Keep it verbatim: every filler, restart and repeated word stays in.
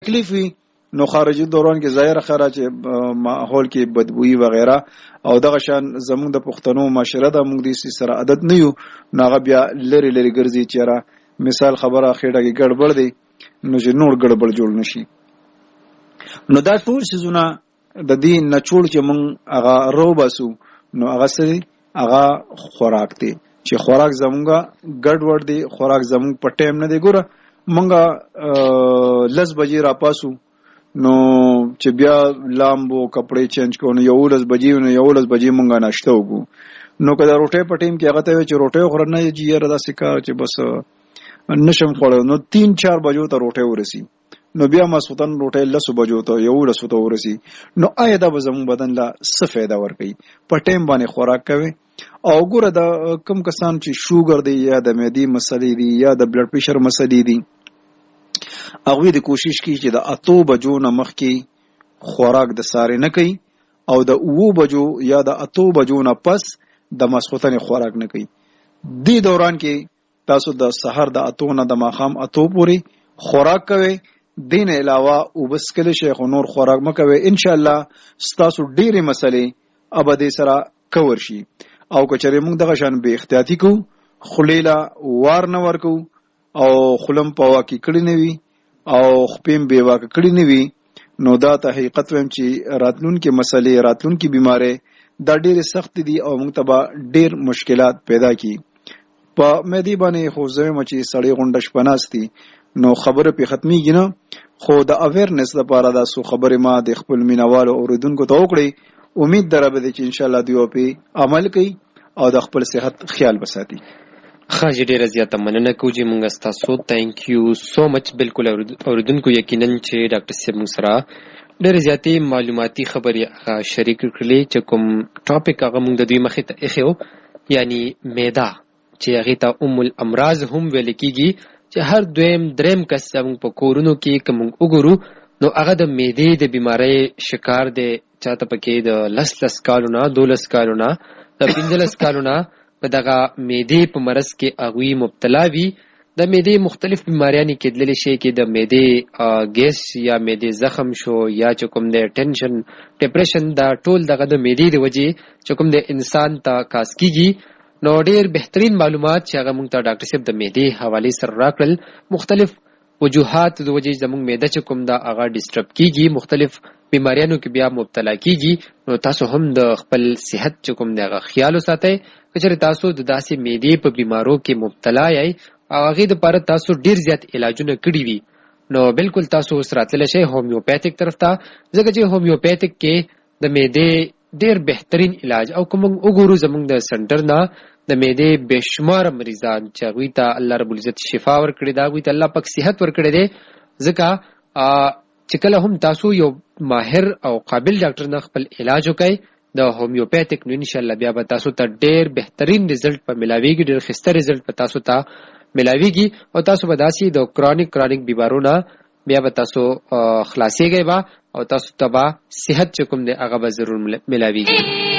تکلیف وي نو خارجي دوران کې ظاهر خره چې ماحول کې بدبوئی وغیرہ او دغه شان زموږ د پښتنو معاشره د موږ د سره عادت نه یو ناغه بیا لری لری ګرځي چیرې مثال خبره خېډه کې ګډوډ دی نو چې نور ګډوډ جوړ نشي. نو دا ټول سيزونه د دې نچوړ چې موږ هغه رو باسو نو هغه سره هغه خوراک دی چې خوراک زمونږه ګډوډ دی خوراک زمونږ په ټیم نه دی ګوره مونږه لس بجې را پاسو نو چې بیا لامبو کپڑے چینج کو نو یو لس بجې نو یو لس بجې مونږه ناشته وکړو نو کله روټه په ټیم کې هغه ته چې روټه خورنه چې یاره داسې کار چې بس نشم خوړو نو تین چار بجو ته روټه ورسی نو بیا مسوتن روټه لس بجو ته یو لس ته ورسی نو آیا دا زموږ بدن لا څه فایده ورکوي په ټیم باندې خوراک کوي او ګوره دا کم کسان چې شوګر دی یا د معدې مسلې دي یا د بلډ پریشر مسلې دي هغه د کوشش کوي چې د اتو بجو نه مخکې خوراک د ساره نه کوي او د اوو بجو یا د اتو بجو نه پس د مسخوتن خوراک نه کوي. دې دوران کې تاسو د سحر د اتو نه د ماخام اتو پوري خوراک کوي دین علاوه او بس کله شیخ نور خوراک مکوي ان شاء الله تاسو ډېرې مسلې ابدي سره کور شي. او کچره موږ دغه شان به احتیاطي کو خلیلا وار نه ورکو او خلم پوا کې کړی نه وي او خپم به واک کړی نه وي نو دا ته حقیقت ویم چې راتلون کې مسلې راتلون کې بیماره دا ډېر سخت دي او موږ ته ډېر مشکلات پیدا کی په مېدی باندې خو زموږ چې سړی غونډه شپناستي نو خبره په ختميږي نه خو د اویرنس لپاره دا سو خبره ما د خپل مینوالو اوریدونکو ته وکړي امید دربه دي چې ان شاء الله دوی په عمل کوي او د خپل صحت خیال بساتي. خاجي ډیره زیاته مننه کوم چې مونږ تاسو ثانک یو سو مچ بالکل اوریدونکو یقینا چې ډاکټر صاحب مونږ سره ډیره زیاتې معلوماتي خبرې شریک کړلې چې کوم ټاپک هغه مونږ د دوی مخې ته ایښو یعنی معده چې هغه ته ام الامراض هم ویل کیږي چې هر دویم دریم کس موږ په کورونو کې کوم وګورو نو هغه د معدې د بیماری شکار دی چاته پکې د لس لس کالونه دولس کالونه د پنځلس کالونه په دغه معدې په مرض کې هغوی مبتلا وي. د معدې مختلف بیماریانې کېدلی شي کې د معدې ګیس یا معدې زخم شو یا چې کوم د ټینشن ډپریشن دا ټول دغه د معدې د وجې چې کوم د انسان ته کاس کیږي. نو ډېر بهترین معلومات چې هغه موږ ته ډاکټر صاحب د معدې حوالې سره راکړل مختلف وجوهات د وجې زموږ معده چې کوم دا هغه ډسټرب کیږي مختلف بیماریانو کې بیا مبتلا کیږي نو تاسو هم د خپل صحت چې کوم دی هغه خیال وساتئ. کچره تاسو د داسې معدې په بیمارو کې مبتلا یای او هغه د لپاره تاسو ډیر زیات علاجونه کړی وي نو بالکل تاسو سره تللی شئ هومیوپیتھک طرف ته ځکه چې هومیوپیتھک کې د معدې ډیر بهترین علاج او کوم وګورو زموږ د سنټر نه د معدې بشمار مریضان چې هغوی ته الله رب العزت شفا ورکړي دا هغوی ته الله پاک صحت ورکړي دی ځکه چې کله هم تاسو یو ماهر او قابل ډاکټر نه خپل علاج وکړئ د هومیوپیتھک نو ان شاء الله بیا به تاسو ته ډیر بهترین رزلټ په ملاويږي ډیر خسته رزلټ په تاسو ته ملاويږي او تاسو به داسې د کرونیک کرونیک بیمارونو بیا به تاسو خلاصيږئ با او تاسو ته به صحت چې کوم دی هغه به ضرور ملاويږي.